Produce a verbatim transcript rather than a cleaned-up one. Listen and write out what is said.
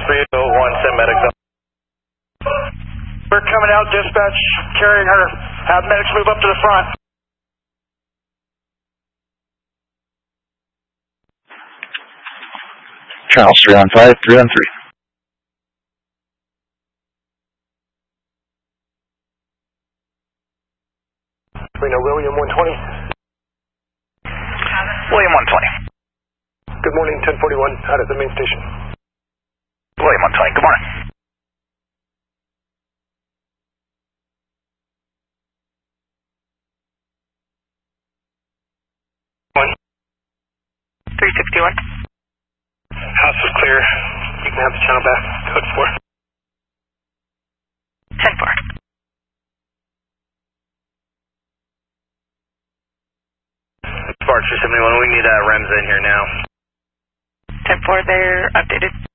three oh one, send medics up. We're coming out, dispatch, carrying her. Have medics move up to the front. Charles, three on five, three on three. We know William one twenty. William one twenty. Good morning, ten forty-one, out at the main station. William one twenty, good morning. One. three sixty-one. House is clear. You can have the channel back. Code four. ten four. Spark two seventy-one, we need uh, R E Ms in here now. ten four, they're updated.